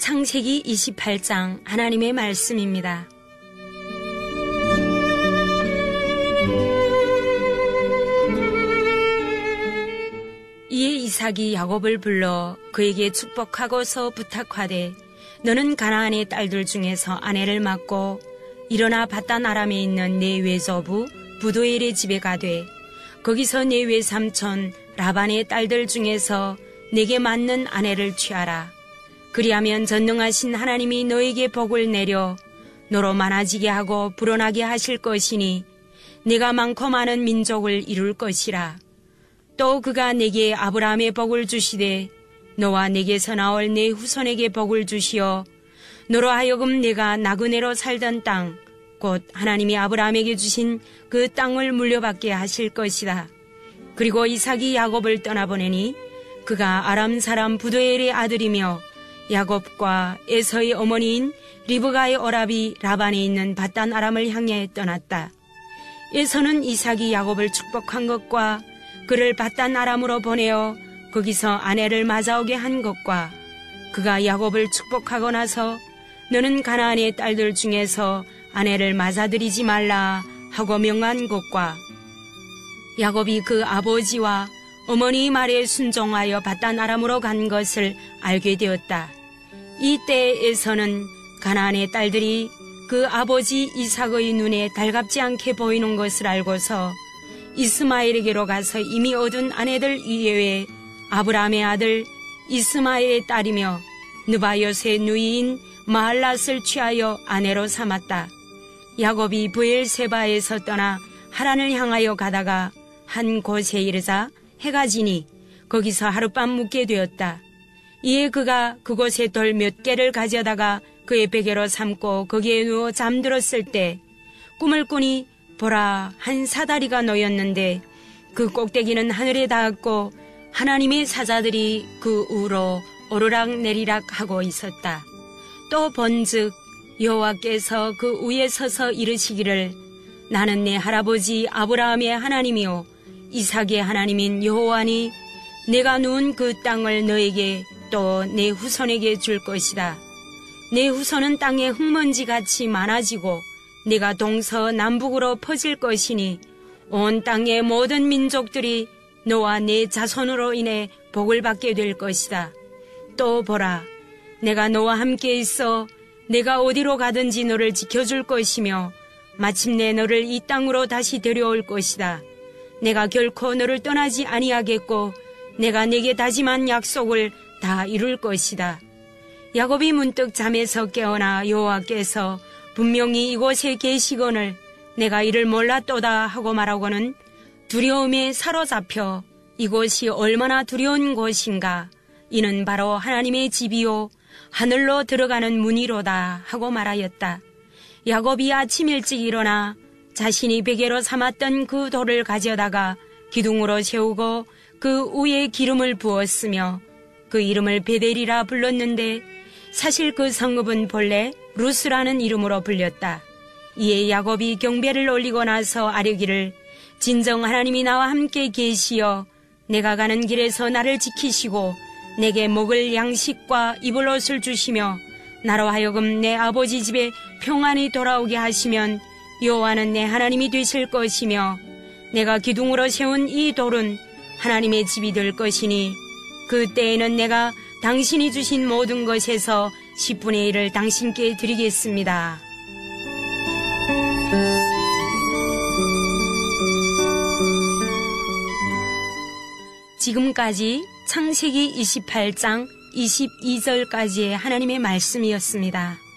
창세기 28장 하나님의 말씀입니다. 이에 이삭이 야곱을 불러 그에게 축복하고서 부탁하되 너는 가나안의 딸들 중에서 아내를 맡고 일어나 바단 아람에 있는 내 외조부 부두엘의 집에 가되 거기서 내 외삼촌 라반의 딸들 중에서 내게 맞는 아내를 취하라. 그리하면 전능하신 하나님이 너에게 복을 내려 너로 많아지게 하고 불어나게 하실 것이니 내가 많고 많은 민족을 이룰 것이라. 또 그가 내게 아브라함의 복을 주시되 너와 내게서 나올 내 후손에게 복을 주시어 너로 하여금 내가 나그네로 살던 땅 곧 하나님이 아브라함에게 주신 그 땅을 물려받게 하실 것이다. 그리고 이삭이 야곱을 떠나보내니 그가 아람 사람 부두엘의 아들이며 야곱과 에서의 어머니인 리브가의 오라비 라반에 있는 바단 아람을 향해 떠났다. 에서는 이삭이 야곱을 축복한 것과 그를 바단 아람으로 보내어 거기서 아내를 맞아오게 한 것과 그가 야곱을 축복하고 나서 너는 가나안의 딸들 중에서 아내를 맞아들이지 말라 하고 명한 것과 야곱이 그 아버지와 어머니의 말에 순종하여 바단 아람으로 간 것을 알게 되었다. 이때에서는 가나안의 딸들이 그 아버지 이삭의 눈에 달갑지 않게 보이는 것을 알고서 이스마엘에게로 가서 이미 얻은 아내들 이외에 아브라함의 아들 이스마엘의 딸이며 느바요스의 누이인 마할랏을 취하여 아내로 삼았다. 야곱이 브엘세바에서 떠나 하란을 향하여 가다가 한 곳에 이르자 해가 지니 거기서 하룻밤 묵게 되었다. 이에 그가 그곳에 돌 몇 개를 가져다가 그의 베개로 삼고 거기에 누워 잠들었을 때 꿈을 꾸니 보라 한 사다리가 놓였는데 그 꼭대기는 하늘에 닿았고 하나님의 사자들이 그 위로 오르락 내리락 하고 있었다. 또 본즉 여호와께서 그 위에 서서 이르시기를 나는 내 할아버지 아브라함의 하나님이요 이삭의 하나님인 여호와니 내가 누운 그 땅을 너에게 또 내 후손에게 줄 것이다. 내 후손은 땅에 흙먼지같이 많아지고 내가 동서남북으로 퍼질 것이니 온 땅의 모든 민족들이 너와 내 자손으로 인해 복을 받게 될 것이다. 또 보라 내가 너와 함께 있어 내가 어디로 가든지 너를 지켜줄 것이며 마침내 너를 이 땅으로 다시 데려올 것이다. 내가 결코 너를 떠나지 아니하겠고 내가 네게 다짐한 약속을 다 이룰 것이다. 야곱이 문득 잠에서 깨어나 여호와께서 분명히 이곳에 계시거늘 내가 이를 몰랐도다 하고 말하고는 두려움에 사로잡혀 이곳이 얼마나 두려운 곳인가 이는 바로 하나님의 집이요 하늘로 들어가는 문이로다 하고 말하였다. 야곱이 아침 일찍 일어나 자신이 베개로 삼았던 그 돌을 가져다가 기둥으로 세우고 그 위에 기름을 부었으며 그 이름을 베델이라 불렀는데 사실 그 성읍은 본래 루스라는 이름으로 불렸다. 이에 야곱이 경배를 올리고 나서 아뢰기를 진정 하나님이 나와 함께 계시어 내가 가는 길에서 나를 지키시고 내게 먹을 양식과 입을 옷을 주시며 나로 하여금 내 아버지 집에 평안히 돌아오게 하시면 여호와는 내 하나님이 되실 것이며 내가 기둥으로 세운 이 돌은 하나님의 집이 될 것이니 그때에는 내가 당신이 주신 모든 것에서 10분의 1을 당신께 드리겠습니다. 지금까지 창세기 28장 22절까지의 하나님의 말씀이었습니다.